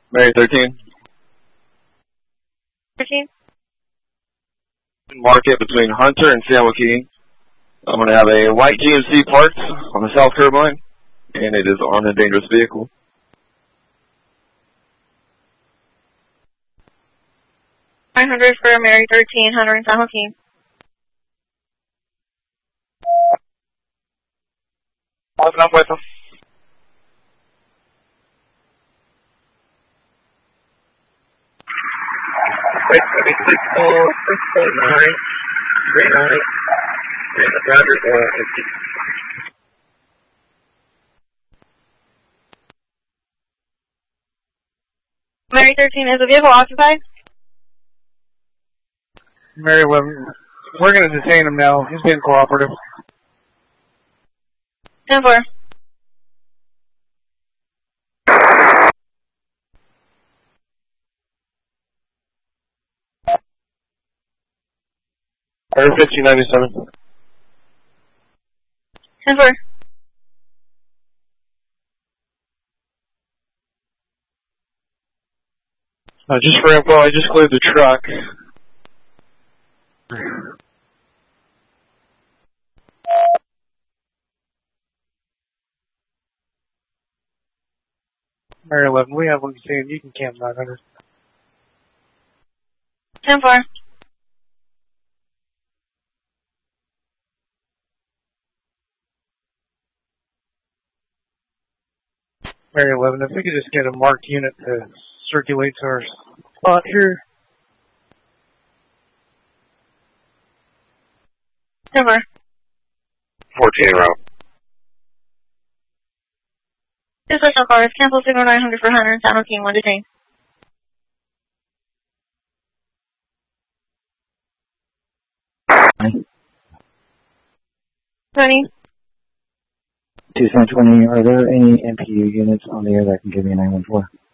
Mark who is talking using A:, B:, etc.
A: Mary 13.
B: 13.
A: Market between Hunter and San Joaquin. I'm going to have a white GMC parked on the south curb line, and it is on a dangerous vehicle.
B: $900 for Mary 13, Hunter and San Joaquin.
A: Open with them.
B: Mary 13, is the vehicle occupied?
C: Mary 11, we're going to detain him now. He's being cooperative.
B: 10-4.
A: Air 1597.
B: 10-4.
A: Just for info, I just cleared the truck.
C: Mary 11, we have one detained. You can camp 900.
B: 10-4.
C: Mary 11, if we could just get a marked unit to circulate to our spot here.
B: 10-4.
A: 14 route.
B: Two special cars, cancel signal 900 for Hunter and San Joaquin, one detained.
D: Hi.
B: 20.
D: 220, are there any MPU units on the air that can give me a 914?